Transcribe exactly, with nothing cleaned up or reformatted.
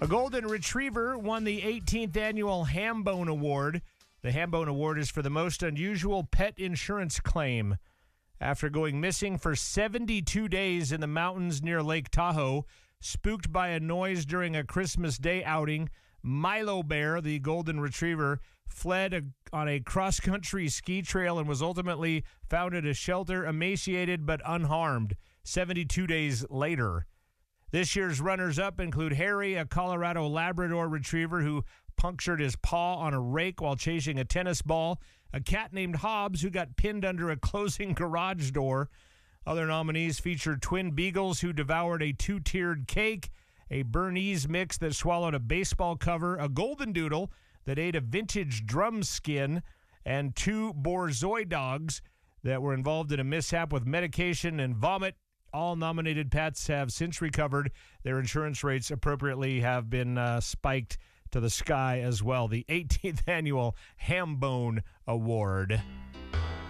A golden retriever won the eighteenth annual Hambone Award. The Hambone Award is for the most unusual pet insurance claim. After going missing for seventy-two days in the mountains near Lake Tahoe, spooked by a noise during a Christmas Day outing, Milo Bear, the golden retriever, fled a, on a cross-country ski trail and was ultimately found at a shelter, emaciated but unharmed, seventy-two days later. This year's runners-up include Harry, a Colorado Labrador retriever who punctured his paw on a rake while chasing a tennis ball, a cat named Hobbs who got pinned under a closing garage door. Other nominees featured twin beagles who devoured a two-tiered cake, a Bernese mix that swallowed a baseball cover, a golden doodle that ate a vintage drum skin, and two Borzoi dogs that were involved in a mishap with medication and vomit. All nominated pets have since recovered. Their insurance rates appropriately have been uh, spiked to the sky as well. The eighteenth annual Hambone Award.